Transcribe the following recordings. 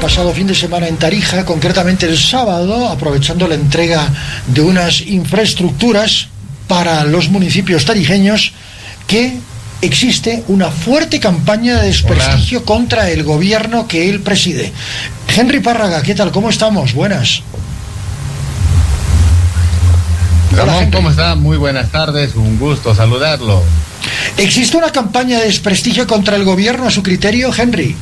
pasado fin de semana en Tarija, concretamente el sábado, aprovechando la entrega de unas infraestructuras para los municipios tarijeños, que existe una fuerte campaña de desprestigio contra el gobierno que él preside. Henry Párraga, ¿qué tal? ¿Cómo estamos? Buenas. Ramón, ¿cómo está? Muy buenas tardes, un gusto saludarlo. ¿Existe una campaña de desprestigio contra el gobierno a su criterio, Henry?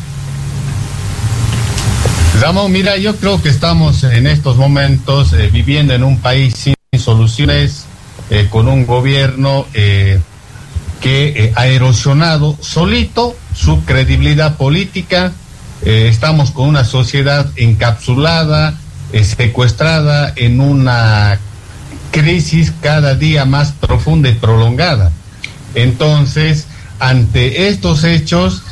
Ramón, mira, yo creo que estamos en estos momentos viviendo en un país sin soluciones, con un gobierno que ha erosionado solito su credibilidad política. Estamos con una sociedad encapsulada, secuestrada en una crisis cada día más profunda y prolongada. Entonces, ante estos hechos,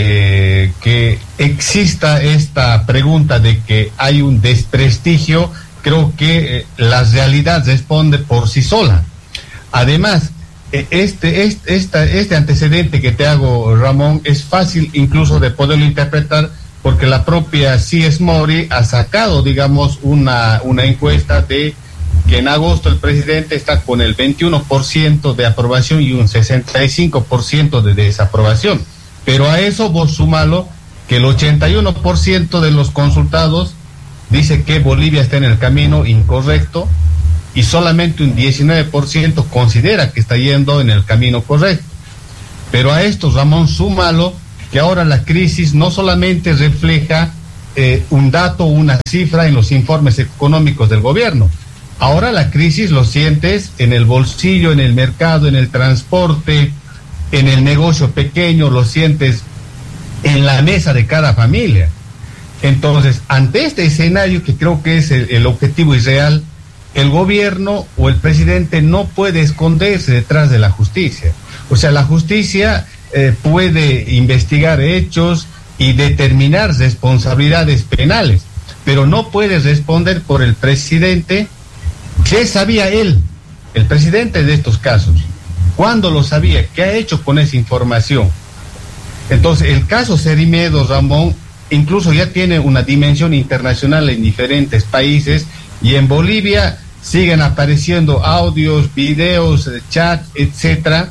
que exista esta pregunta de que hay un desprestigio, creo que la realidad responde por sí sola. Además, este antecedente que te hago, Ramón, es fácil incluso de poderlo interpretar, porque la propia C.S. Mori ha sacado, digamos, una encuesta de que en agosto el presidente está con el 21% de aprobación y un 65% de desaprobación. Pero a eso vos súmalo que el 81% de los consultados dice que Bolivia está en el camino incorrecto y solamente un 19% considera que está yendo en el camino correcto. Pero a esto, Ramón, súmalo que ahora la crisis no solamente refleja un dato, una cifra en los informes económicos del gobierno. Ahora la crisis lo sientes en el bolsillo, en el mercado, en el transporte, en el negocio pequeño, lo sientes en la mesa de cada familia. Entonces, ante este escenario, que creo que es el objetivo irreal, el gobierno o el presidente no puede esconderse detrás de la justicia. O sea, la justicia puede investigar hechos y determinar responsabilidades penales, pero no puede responder por el presidente. ¿Qué sabía él, el presidente de estos casos? ¿Cuándo lo sabía? ¿Qué ha hecho con esa información? Entonces, el caso Serimedo, Ramón, incluso ya tiene una dimensión internacional en diferentes países, y en Bolivia siguen apareciendo audios, videos, chat, etcétera.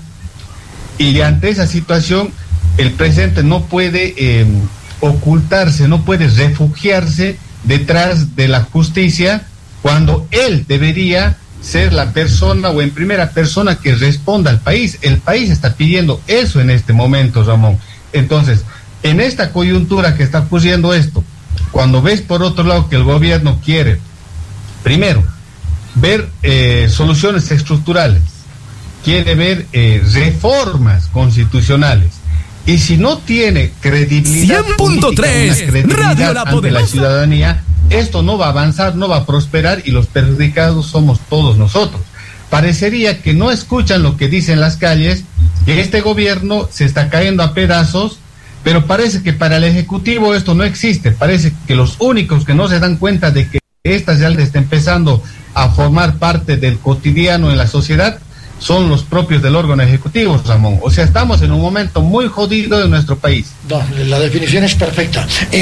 Y ante esa situación, el presidente no puede ocultarse, no puede refugiarse detrás de la justicia, cuando él debería ser la persona o en primera persona que responda al país. El país está pidiendo eso en este momento, Ramón. Entonces, en esta coyuntura que está ocurriendo esto, cuando ves por otro lado que el gobierno quiere, primero, ver soluciones estructurales, quiere ver reformas constitucionales, y si no tiene credibilidad 100.3 Radio La ante la ciudadanía, esto no va a avanzar, no va a prosperar, y los perjudicados somos todos nosotros. Parecería que no escuchan lo que dicen las calles, que este gobierno se está cayendo a pedazos, pero parece que para el Ejecutivo esto no existe. Parece que los únicos que no se dan cuenta de que esta realidad está empezando a formar parte del cotidiano en la sociedad son los propios del órgano ejecutivo, Ramón. O sea, estamos en un momento muy jodido de nuestro país. No, la definición es perfecta.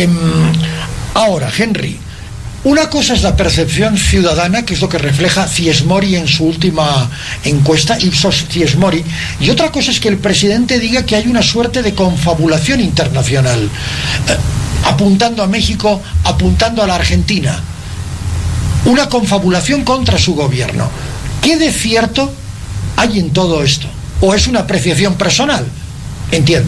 Ahora, Henry, una cosa es la percepción ciudadana, que es lo que refleja C.S. Mori en su última encuesta, Ipsos C.S. Mori, y otra cosa es que el presidente diga que hay una suerte de confabulación internacional, apuntando a México, apuntando a la Argentina, una confabulación contra su gobierno. ¿Qué de cierto hay en todo esto? ¿O es una apreciación personal? Entiendo.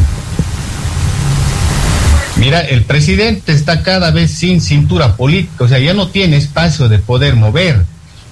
Mira, el presidente está cada vez sin cintura política, o sea, ya no tiene espacio de poder mover.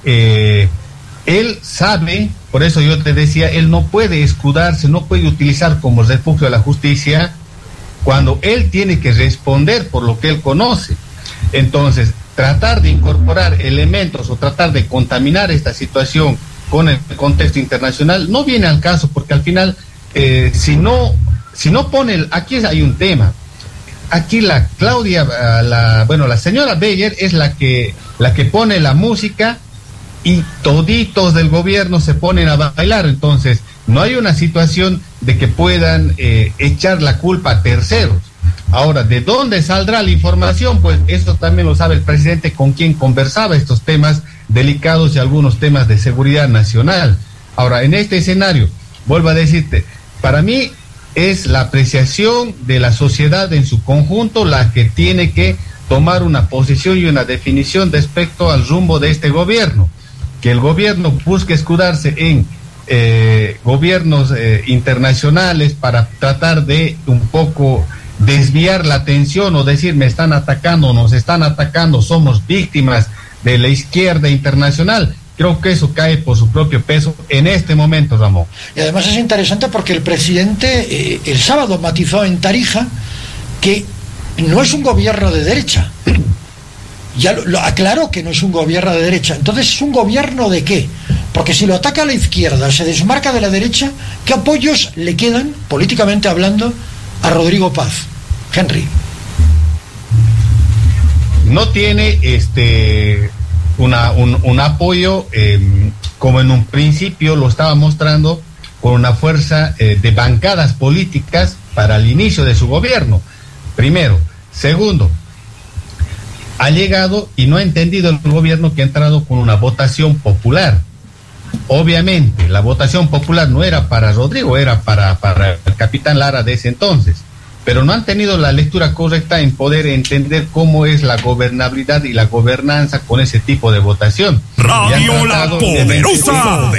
Él sabe, por eso yo te decía, él no puede escudarse, no puede utilizar como refugio a la justicia cuando él tiene que responder por lo que él conoce. Entonces, tratar de incorporar elementos o tratar de contaminar esta situación con el contexto internacional no viene al caso, porque al final, si no pone, aquí hay un tema. Aquí la señora Beyer es la que pone la música, y toditos del gobierno se ponen a bailar. Entonces no hay una situación de que puedan echar la culpa a terceros. Ahora, ¿de dónde saldrá la información? Pues eso también lo sabe el presidente, con quien conversaba estos temas delicados y algunos temas de seguridad nacional. Ahora, en este escenario, vuelvo a decirte, para mí es la apreciación de la sociedad en su conjunto la que tiene que tomar una posición y una definición respecto al rumbo de este gobierno. Que el gobierno busque escudarse en gobiernos internacionales para tratar de un poco desviar la atención o decir me están atacando, nos están atacando, somos víctimas de la izquierda internacional. Creo que eso cae por su propio peso en este momento, Ramón. Y además es interesante porque el presidente el sábado matizó en Tarija que no es un gobierno de derecha. Ya lo aclaró que no es un gobierno de derecha. Entonces, ¿es un gobierno de qué? Porque si lo ataca a la izquierda, se desmarca de la derecha, ¿qué apoyos le quedan, políticamente hablando, a Rodrigo Paz? Henry. No tiene un apoyo como en un principio lo estaba mostrando, con una fuerza de bancadas políticas para el inicio de su gobierno. Primero. Segundo, ha llegado y no ha entendido el gobierno que ha entrado con una votación popular. Obviamente, la votación popular no era para Rodrigo, era para el capitán Lara de ese entonces. Pero no han tenido la lectura correcta en poder entender cómo es la gobernabilidad y la gobernanza con ese tipo de votación. Radio La Poderosa,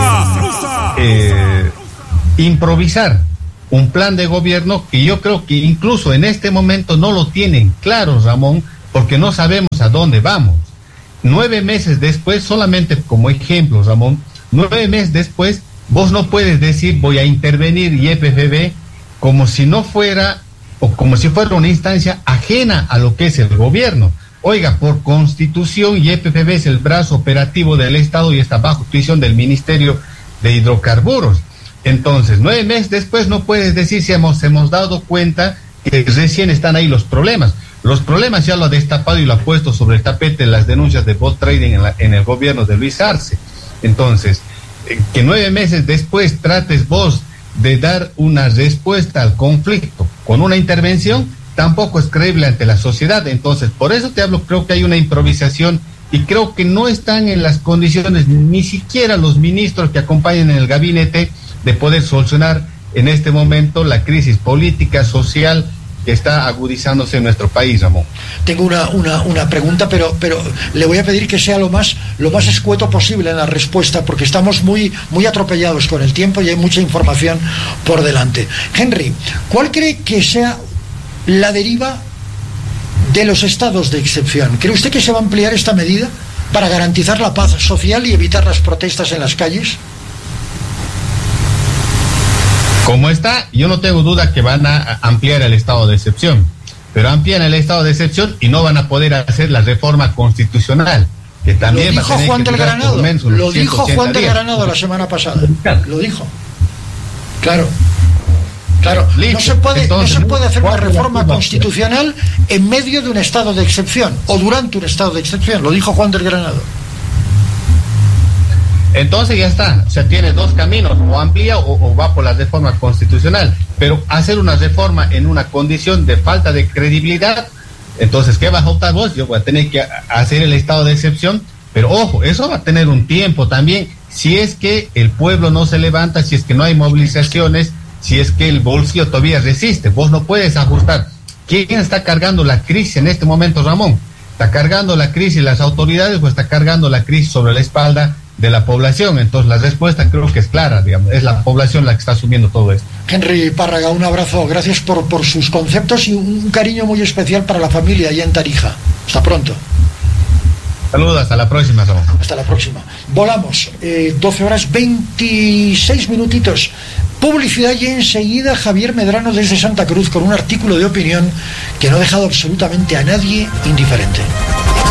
improvisar un plan de gobierno que yo creo que incluso en este momento no lo tienen claro, Ramón, porque no sabemos a dónde vamos. 9 meses después, solamente como ejemplo, Ramón, 9 meses después, vos no puedes decir voy a intervenir YPFB como si no fuera, o como si fuera una instancia ajena a lo que es el gobierno. Oiga, por constitución, YPFB es el brazo operativo del Estado y está bajo tuición del Ministerio de Hidrocarburos. Entonces, 9 meses después no puedes decir si hemos dado cuenta que recién están ahí los problemas. Los problemas ya lo ha destapado y lo ha puesto sobre el tapete las denuncias de bot trading en el gobierno de Luis Arce. Entonces, que 9 meses después trates vos de dar una respuesta al conflicto con una intervención, tampoco es creíble ante la sociedad. Entonces, por eso te hablo, creo que hay una improvisación y creo que no están en las condiciones ni siquiera los ministros que acompañan en el gabinete de poder solucionar en este momento la crisis política, social que está agudizándose en nuestro país, Ramón. Tengo una pregunta, pero le voy a pedir que sea lo más escueto posible en la respuesta, porque estamos muy atropellados con el tiempo y hay mucha información por delante. Henry, ¿cuál cree que sea la deriva de los estados de excepción? ¿Cree usted que se va a ampliar esta medida para garantizar la paz social y evitar las protestas en las calles? Como está, yo no tengo duda que van a ampliar el estado de excepción, pero amplían el estado de excepción y no van a poder hacer la reforma constitucional, que también lo dijo Juan del Granado, lo dijo Juan del Granado la semana pasada, lo dijo. Claro. No se puede hacer una reforma constitucional en medio de un estado de excepción o durante un estado de excepción, lo dijo Juan del Granado. Entonces ya está, o sea, tiene dos caminos, o amplía o va por la reforma constitucional, pero hacer una reforma en una condición de falta de credibilidad, entonces, ¿qué vas a optar vos? Yo voy a tener que hacer el estado de excepción, pero ojo, eso va a tener un tiempo también, si es que el pueblo no se levanta, si es que no hay movilizaciones, si es que el bolsillo todavía resiste, vos no puedes ajustar. ¿Quién está cargando la crisis en este momento, Ramón? ¿Está cargando la crisis las autoridades o está cargando la crisis sobre la espalda de la población? Entonces la respuesta creo que es clara, digamos, es la población la que está asumiendo todo esto. Henry Párraga, un abrazo, gracias por sus conceptos y un cariño muy especial para la familia allá en Tarija. Hasta pronto. Saludos, hasta la próxima, Ramón. Hasta la próxima. Volamos, 12 horas 26 minutitos. Publicidad y enseguida Javier Medrano desde Santa Cruz con un artículo de opinión que no ha dejado absolutamente a nadie indiferente.